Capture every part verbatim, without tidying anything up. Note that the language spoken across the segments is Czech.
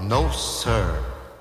No, sir.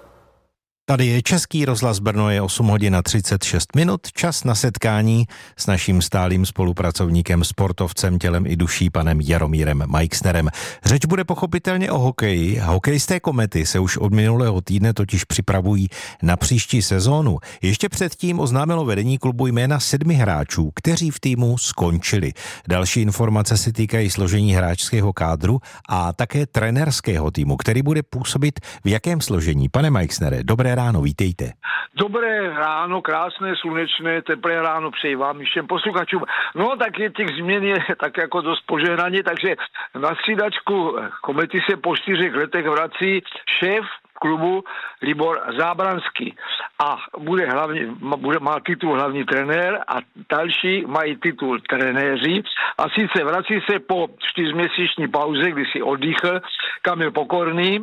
Tady je Český rozhlas Brno, je osm hodin a třicet šest minut, čas na setkání s naším stálým spolupracovníkem, sportovcem tělem i duší, panem Jaromírem Majksnerem. Řeč bude pochopitelně o hokeji. Hokejisté Komety se už od minulého týdne totiž připravují na příští sezónu. Ještě předtím oznámilo vedení klubu jména sedmi hráčů, kteří v týmu skončili. Další informace se týkají složení hráčského kádru a také trenérského týmu, který bude působit v jakém složení. Pane Majksnere, dobré ráno, vítejte. Dobré ráno, krásné, slunečné, teplé ráno přeji vám všem posluchačům. No tak je těch změn je tak jako dost požehnaně, takže na střídačku Komety se po čtyřech letech vrací šéf klubu Libor Zábranský a bude hlavně, bude, má titul hlavní trenér a další mají titul trenéři a sice vrací se po čtyřměsíční pauze, kdy si oddychl Kamil Pokorný,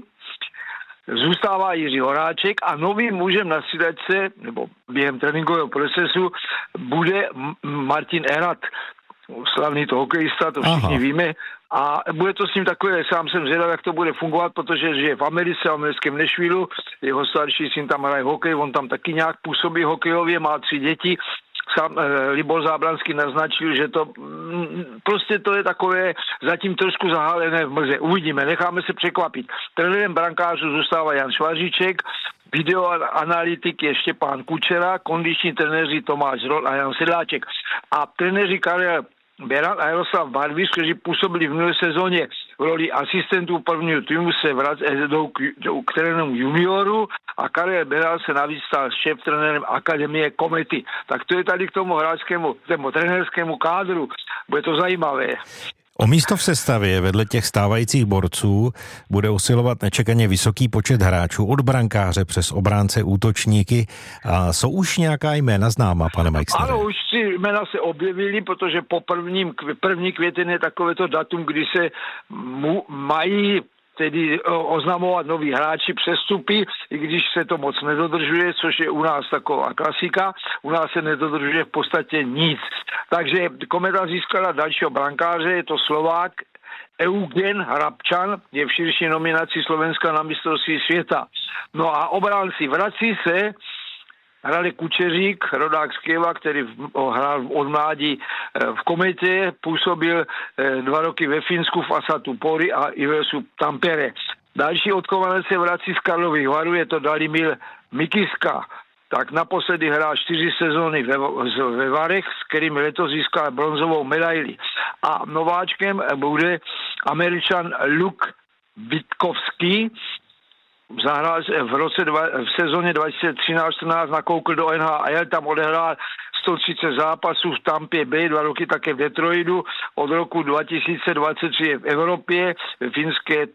zůstává Jiří Horáček a novým mužem na střídačce, nebo během tréninkového procesu, bude Martin Erat, slavný to hokejista, to všichni Aha. víme, a bude to s ním takové, sám jsem zvědav, jak to bude fungovat, protože žije v Americe, v americkém Nashvilleu, jeho starší syn tam hraje hokej, on tam taky nějak působí hokejově, má tři děti. Sám eh, Libor Zábranský naznačil, že to mm, prostě to je takové zatím trošku zahálené v mlze. Uvidíme, necháme se překvapit. Trenérem brankářů zůstává Jan Švaříček, videoanalytik je Štěpán Kučera, kondiční trenéři Tomáš Rol a Jan Sedláček. A trenéři Karel Beran a Jaroslav Barviš, kteří působili v minulé sezóně v roli asistentů prvního týmu, se vrací do, do k trenéru junioru a Karel Beran se navíc stal šéf trenérem Akademie Komety. Tak to je tady k tomu hráčskému, tomu trenérskému kádru. Bude to zajímavé. O místo v sestavě vedle těch stávajících borců bude usilovat nečekaně vysoký počet hráčů od brankáře přes obránce, útočníky. A jsou už nějaká jména známa, pane Majksnere? Ano, už si jména se objevily, protože po prvním, první květen je takovéto datum, kdy se mu, mají tedy oznamovat noví hráči přestupy, i když se to moc nedodržuje, což je u nás taková klasika. U nás se nedodržuje v podstatě nic. Takže Kometa získala dalšího brankáře, je to Slovák Eugen Hrabčan, je v širší nominaci Slovenska na mistrovství světa. No a obránci vrací se Hrali Kučeřík, rodák z Kyjeva, který hrál od mládí v Kometě, působil dva roky ve Finsku v Asatu Pori a Ivesu Tampere. Další odkovanec se vrací z Karlových Varů, je to Dalimil Mikiska. Tak naposledy hrál čtyři sezóny ve, ve Varech, s kterým letos získal bronzovou medaili. A nováčkem bude Američan Luke Vitkovský. Zahrál v roce dva, v sezóně dva tisíce třináct čtrnáct nakoukl do N H L, tam odehrál sto třicet zápasů v Tampě Bay, dva roky také v Detroitu, od roku dva tisíce dvacet tři je v Evropě, ve finské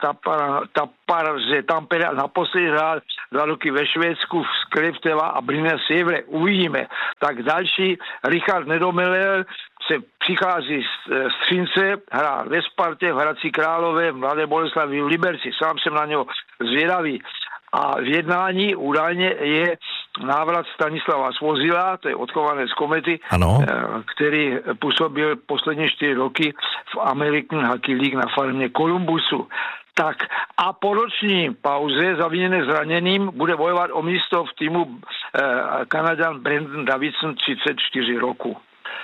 Taparze Tampere a naposledy hrál dva roky ve Švédsku v Skellefteå a Brynäs Severe. Uvidíme. Tak další, Richard Nedomiller se přichází z Třince, hrál ve Spartě, v Hradci Králové, v Mladé Boleslavi, v Liberci. Sám jsem na něho zvědavý. A v jednání údajně je návrat Stanislava Svozila, to je odchovanec z Komety, ano. který působil poslední čtyři roky v American Hockey League na farmě Columbusu. Tak a po roční pauze zaviněné zraněným bude bojovat o místo v týmu eh, Kanaďan Brandon Davidson, třicet čtyři roku.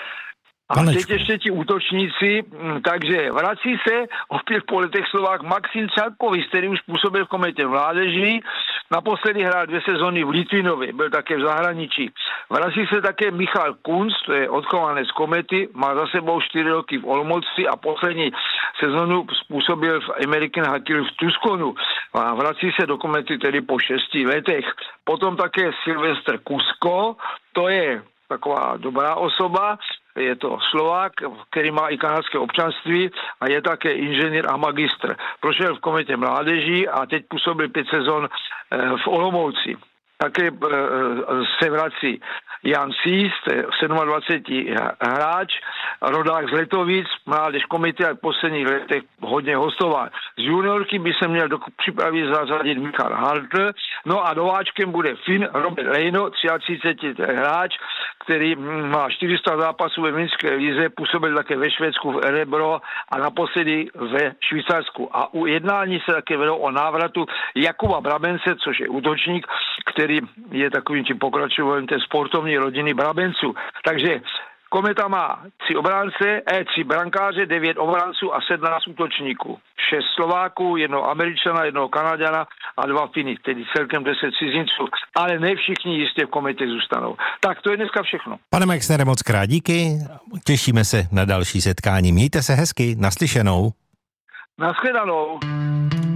A Panečku. teď ještě ti útočníci, takže vrací se opět po letech Slovák Maxim Čarkovič, který už působil v Kometě v mládeži, naposledy hrál dvě sezóny v Litvinově, byl také v zahraničí. Vrací se také Michal Kunz, to je odchovanec Komety, má za sebou čtyři roky v Olomouci a poslední sezónu způsobil v American Hockey League v Tuskonu. A vrací se do Komety tedy po šesti letech. Potom také Silvestr Kusko, to je taková dobrá osoba, je to Slovák, který má i kanadské občanství a je také inženýr a magistr. Prošel v Kometě mládeží a teď působil pět sezon v Olomouci. také se vrací Jan Sís, sedmadvacetiletý hráč, rodák z Letovic, mládež komity a v posledních letech hodně hostoval. Z juniorky by se měl do přípravy zařadit Michal Hartl, no a nováčkem bude Fin Robert Lejno, třiatřicetiletý hráč, který má čtyři sta zápasů ve minské lize, působil také ve Švédsku v Erebro a naposledy ve Švýcarsku. A u jednání se také vedou o návratu Jakuba Brabence, což je útočník, který je takovým tím pokračováním té sportovní rodiny Brabenců. Takže Kometa má tři obránce, eh, tři brankáře, devět obránců a sedmnáct útočníků. Šest Slováků, jednoho Američana, jednoho Kanaďana a dva Finy, tedy celkem deset cizinců. Ale ne všichni jistě v Kometě zůstanou. Tak to je dneska všechno. Pane Meixnere, moc krát díky. Těšíme se na další setkání. Mějte se hezky. Naslyšenou. Naschledanou.